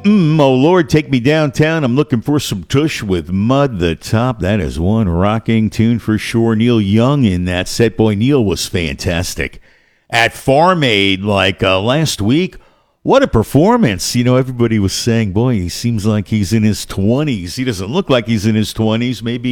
Oh Lord, take me downtown. I'm looking for some tush with Mud the Top. That is one rocking tune for sure. Neil Young in that set. Boy, Neil was fantastic. At Farm Aid, last week, what a performance. Everybody was saying, boy, he seems like he's in his 20s. He doesn't look like he's in his 20s. Maybe